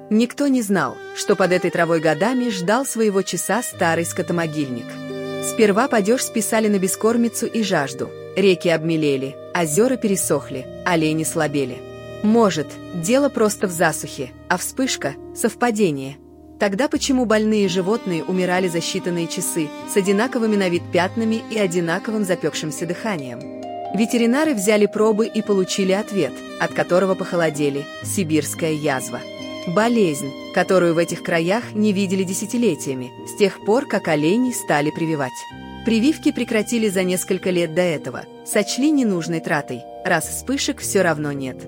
Никто не знал, что под этой травой годами ждал своего часа старый скотомогильник. Сперва падеж списали на бескормицу и жажду. Реки обмелели, озера пересохли, олени слабели. Может, дело просто в засухе, а вспышка – совпадение. Тогда почему больные животные умирали за считанные часы с одинаковыми на вид пятнами и одинаковым запекшимся дыханием? Ветеринары взяли пробы и получили ответ, от которого похолодели – сибирская язва. Болезнь, которую в этих краях не видели десятилетиями, с тех пор, как оленей стали прививать. Прививки прекратили за несколько лет до этого, сочли ненужной тратой, раз вспышек все равно нет.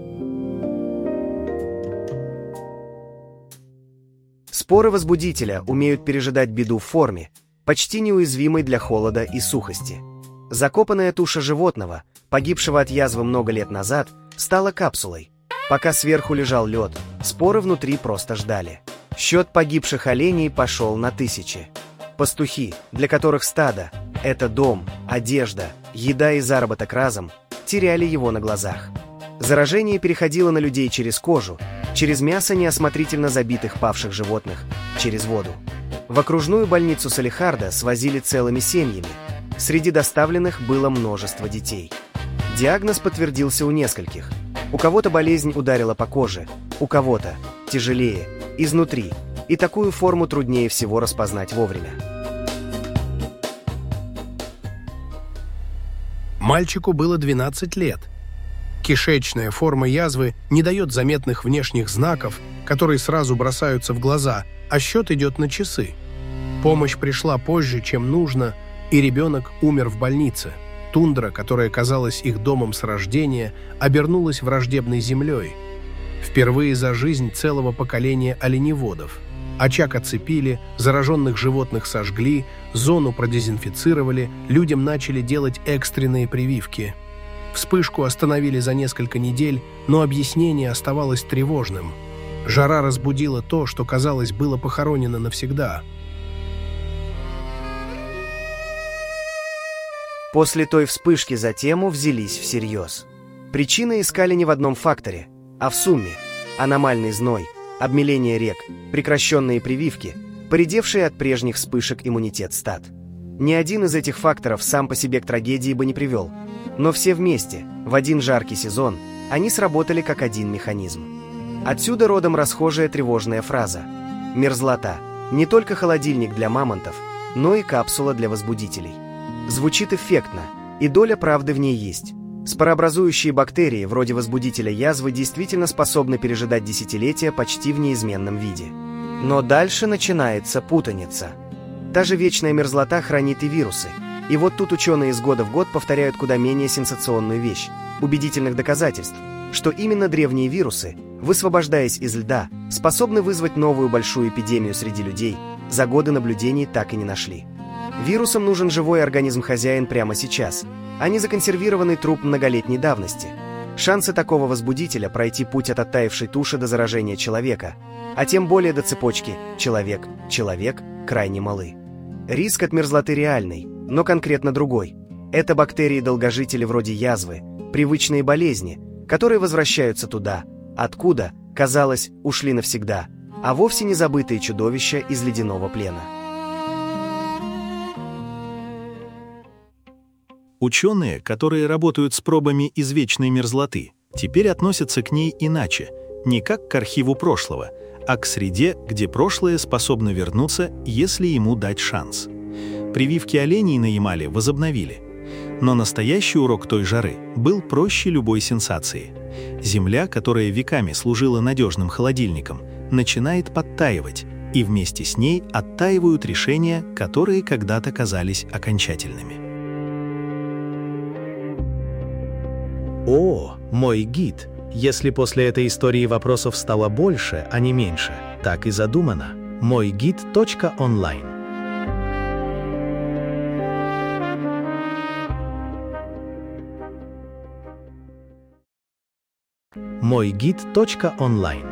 Споры возбудителя умеют пережидать беду в форме, почти неуязвимой для холода и сухости. Закопанная туша животного, погибшего от язвы много лет назад, стала капсулой. Пока сверху лежал лед, споры внутри просто ждали. Счет погибших оленей пошел на тысячи. Пастухи, для которых стадо – это дом, одежда, еда и заработок разом, теряли его на глазах. Заражение переходило на людей через кожу, через мясо неосмотрительно забитых павших животных, через воду. В окружную больницу Салехарда свозили целыми семьями. Среди доставленных было множество детей. Диагноз подтвердился у нескольких. У кого-то болезнь ударила по коже, у кого-то тяжелее, изнутри, и такую форму труднее всего распознать вовремя. Мальчику было 12 лет. Кишечная форма язвы не дает заметных внешних знаков, которые сразу бросаются в глаза, а счет идет на часы. Помощь пришла позже, чем нужно, и ребенок умер в больнице. Тундра, которая казалась их домом с рождения, обернулась враждебной землей. Впервые за жизнь целого поколения оленеводов. Очаг оцепили, зараженных животных сожгли, зону продезинфицировали, людям начали делать экстренные прививки. Вспышку остановили за несколько недель, но объяснение оставалось тревожным. Жара разбудила то, что, казалось, было похоронено навсегда. После той вспышки за тему взялись всерьез. Причины искали не в одном факторе, а в сумме. Аномальный зной, обмеление рек, прекращенные прививки, поредевший от прежних вспышек иммунитет стад. Ни один из этих факторов сам по себе к трагедии бы не привел. Но все вместе, в один жаркий сезон, они сработали как один механизм. Отсюда родом расхожая тревожная фраза «Мерзлота – не только холодильник для мамонтов, но и капсула для возбудителей». Звучит эффектно, и доля правды в ней есть. Спорообразующие бактерии, вроде возбудителя язвы, действительно способны пережидать десятилетия почти в неизменном виде. Но дальше начинается путаница. Та же вечная мерзлота хранит и вирусы. И вот тут ученые из года в год повторяют куда менее сенсационную вещь – убедительных доказательств, что именно древние вирусы, высвобождаясь из льда, способны вызвать новую большую эпидемию среди людей, за годы наблюдений так и не нашли. Вирусам нужен живой организм-хозяин прямо сейчас, а не законсервированный труп многолетней давности. Шансы такого возбудителя пройти путь от оттаившей туши до заражения человека, а тем более до цепочки «человек-человек» крайне малы. Риск от мерзлоты реальный, но конкретно другой. Это бактерии-долгожители вроде язвы, привычные болезни, которые возвращаются туда, откуда, казалось, ушли навсегда, а вовсе не забытые чудовища из ледяного плена. Ученые, которые работают с пробами из вечной мерзлоты, теперь относятся к ней иначе, не как к архиву прошлого, а к среде, где прошлое способно вернуться, если ему дать шанс. Прививки оленей на Ямале возобновили. Но настоящий урок той жары был проще любой сенсации. Земля, которая веками служила надежным холодильником, начинает подтаивать, и вместе с ней оттаивают решения, которые когда-то казались окончательными. О, мой гид! Если после этой истории вопросов стало больше, а не меньше, так и задумано. Мойгид.онлайн. Мойгид.онлайн.